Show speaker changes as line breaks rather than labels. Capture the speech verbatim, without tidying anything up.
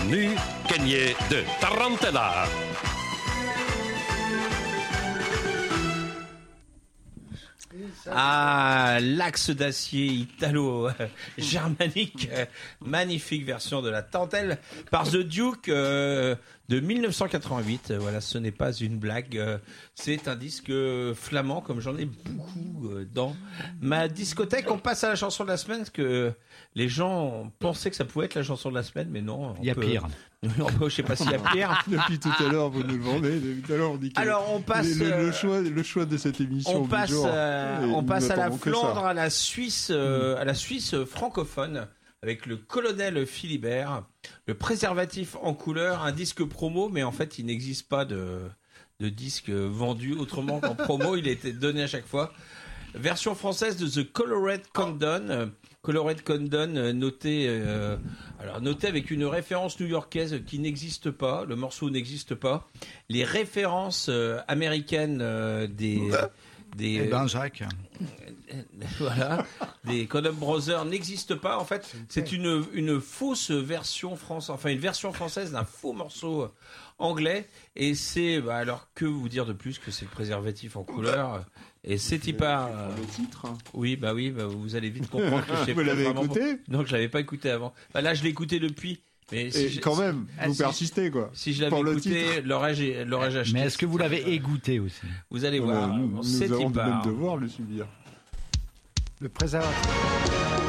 Nu Kenye de Tarantella.
Ah, l'axe d'acier italo-germanique, magnifique version de la tarentelle par The Duke euh, de dix-neuf cent quatre-vingt-huit. Voilà, ce n'est pas une blague, euh, c'est un disque flamand, comme j'en ai beaucoup euh, dans ma discothèque. On passe à la chanson de la semaine, parce que les gens pensaient que ça pouvait être la chanson de la semaine, mais non.
Il y a
peut...
pire.
Je sais pas s'il y a pire.
Depuis tout à l'heure, vous nous le vendez. Depuis tout à l'heure, on dit que
Alors, on passe,
le, le,
euh,
le choix, le choix de cette émission.
On passe,
jour,
euh,
et
on
nous
passe à la
n'attendons que ça.
Flandre, à la Suisse, euh, à la Suisse francophone, avec le colonel Philibert, le préservatif en couleur, un disque promo, mais en fait, il n'existe pas de, de disque vendu autrement qu'en promo. Il a été donné à chaque fois. Version française de The Colored Condon. Euh, Colored Condon, euh, noté, euh, alors noté avec une référence new-yorkaise qui n'existe pas. Le morceau n'existe pas. Les références euh, américaines euh, des des
Eh ben, Jacques.
euh, voilà, des Condon Brothers n'existent pas. En fait, c'est une une fausse version française, enfin une version française d'un faux morceau anglais. Et c'est, bah, alors que vous dire de plus que c'est le préservatif en couleur. Et c'est Tipar. Euh...
Le titre.
Oui, bah oui, bah vous allez vite comprendre que je sais
Vous
pas
l'avez
vraiment
écouté
bon. Donc je l'avais pas écouté avant. Bah là, je l'ai écouté depuis. Mais si
Et
je,
quand
si,
même,
ah,
vous
si,
persistez, quoi.
Si je l'avais
Pour le
écouté,
titre.
l'aurais-je, l'aurais-je acheté.
Mais est-ce que vous l'avez égoutté aussi?
Vous allez
Euh,
voir.
nous,
C'est
nous avons le même
Tipar.
devoir de le subir.
Le préservatif.